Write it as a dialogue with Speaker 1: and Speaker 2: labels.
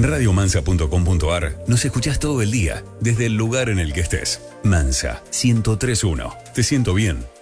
Speaker 1: En radiomansa.com.ar nos escuchás todo el día, desde el lugar en el que estés. Mansa 103.1. Te siento bien.